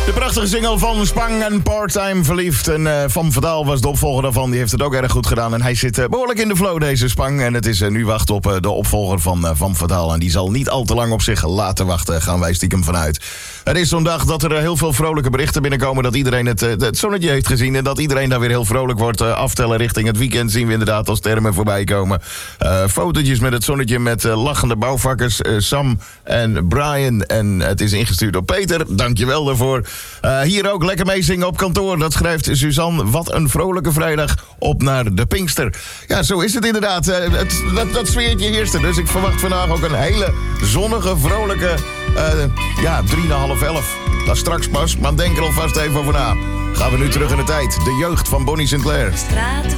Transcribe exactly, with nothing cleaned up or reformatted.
De prachtige single van Spang en Parttime Verliefd. En uh, Van Verdaal was de opvolger daarvan. Die heeft het ook erg goed gedaan. En hij zit uh, behoorlijk in de flow, deze Spang. En het is uh, nu wachten op uh, de opvolger van uh, Van Verdaal. En die zal niet al te lang op zich laten wachten. Gaan wij stiekem vanuit. Het is zo'n dag dat er uh, heel veel vrolijke berichten binnenkomen. Dat iedereen het, uh, het zonnetje heeft gezien. En dat iedereen daar weer heel vrolijk wordt. Uh, aftellen richting het weekend zien we inderdaad als termen voorbij komen. Uh, fotootjes met het zonnetje met uh, lachende bouwvakkers. Uh, Sam en Brian. En het is ingestuurd door Peter. Dankjewel daarvoor. Uh, hier ook lekker meezingen op kantoor. Dat schrijft Suzanne. Wat een vrolijke vrijdag op naar de Pinkster. Ja, zo is het inderdaad. Uh, het, dat, dat sfeertje heerst er. Dus ik verwacht vandaag ook een hele zonnige, vrolijke... Uh, ja, drie na half elf. Dat is straks pas, maar denk er alvast even over na. Gaan we nu terug in de tijd. De jeugd van Bonnie Sinclair. Straat